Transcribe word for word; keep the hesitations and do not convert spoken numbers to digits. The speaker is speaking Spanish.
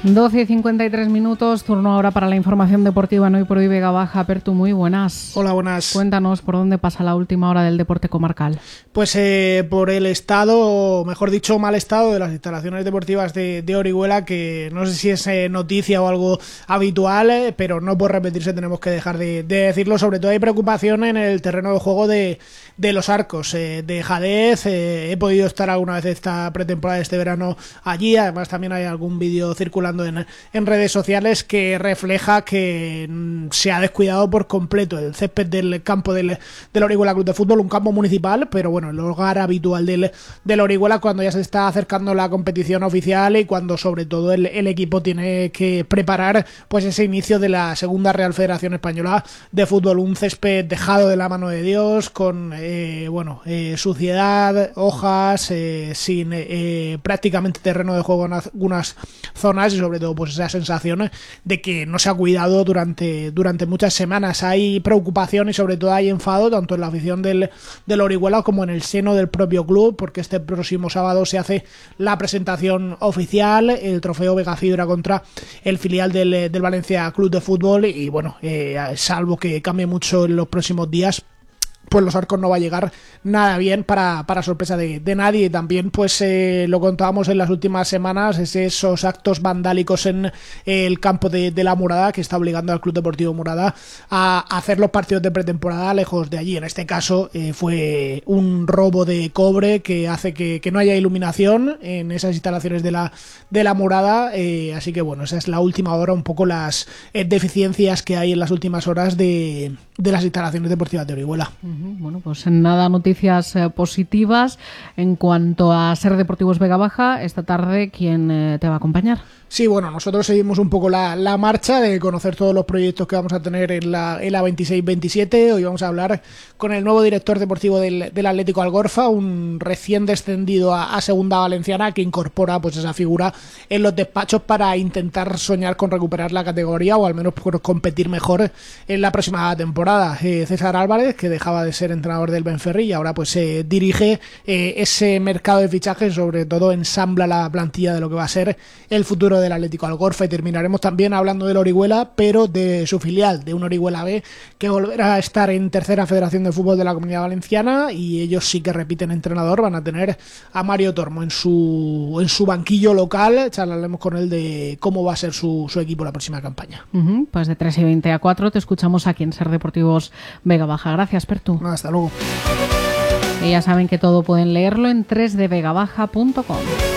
doce y cincuenta y tres minutos, turno ahora para la información deportiva en Hoy por Hoy Vega Baja. Pertu, muy buenas. Hola, buenas. Cuéntanos por dónde pasa la última hora del deporte comarcal. Pues eh, por el estado, o mejor dicho, mal estado de las instalaciones deportivas de, de Orihuela, que no sé si es eh, noticia o algo habitual, eh, pero no por repetirse tenemos que dejar de, de decirlo. Sobre todo hay preocupación en el terreno de juego de, de los Arcos, eh, de Jadez. Eh, he podido estar alguna vez esta pretemporada de este verano allí, además también hay algún vídeo circulando En, en redes sociales que refleja que mm, se ha descuidado por completo el césped del campo del, del Orihuela Club de Fútbol, un campo municipal, pero bueno, el hogar habitual del, del Orihuela cuando ya se está acercando la competición oficial y cuando sobre todo el, el equipo tiene que preparar pues ese inicio de la segunda Real Federación Española de Fútbol, un césped dejado de la mano de Dios, con eh, bueno eh, suciedad, hojas, eh, sin eh, prácticamente terreno de juego en algunas zonas, y sobre todo pues esa sensación de que no se ha cuidado durante, durante muchas semanas. Hay preocupación y sobre todo hay enfado tanto en la afición del, del Orihuela como en el seno del propio club, porque este próximo sábado se hace la presentación oficial, el trofeo Vega Fibra contra el filial del, del Valencia Club de Fútbol, y bueno, eh, salvo que cambie mucho en los próximos días, pues los Arcos no va a llegar nada bien para, para sorpresa de, de nadie. Y también pues eh, lo contábamos en las últimas semanas, es esos actos vandálicos en eh, el campo de, de la Murada, que está obligando al Club Deportivo Murada a hacer los partidos de pretemporada lejos de allí. En este caso eh, fue un robo de cobre que hace que, que no haya iluminación en esas instalaciones de la, de la Murada, eh, así que bueno, esa es la última hora, un poco las eh, deficiencias que hay en las últimas horas de, de las instalaciones deportivas de Orihuela. Bueno, pues nada, noticias eh, positivas en cuanto a Ser Deportivos Vega Baja. Esta tarde, ¿quién eh, te va a acompañar? Sí, bueno, nosotros seguimos un poco la, la marcha de conocer todos los proyectos que vamos a tener en la, en la veintiséis veintisiete. Hoy vamos a hablar con el nuevo director deportivo del, del Atlético Algorfa, un recién descendido a, a Segunda Valenciana que incorpora pues esa figura en los despachos para intentar soñar con recuperar la categoría o al menos por competir mejor en la próxima temporada. Eh, César Álvarez, que dejaba de ser entrenador del Benferri y ahora pues eh, dirige eh, ese mercado de fichajes, sobre todo ensambla la plantilla de lo que va a ser el futuro del Atlético Algorfa. Y terminaremos también hablando del Orihuela, pero de su filial, de un Orihuela B que volverá a estar en tercera Federación de Fútbol de la Comunidad Valenciana, y ellos sí que repiten entrenador, van a tener a Mario Tormo en su en su banquillo local. Charlaremos con él de cómo va a ser su, su equipo la próxima campaña. Uh-huh, pues de tres y veinte a cuatro te escuchamos aquí en Ser Deportivos Vega Baja. Gracias, Pertu. Hasta luego. Y ya saben que todo pueden leerlo en tres d vega baja punto com.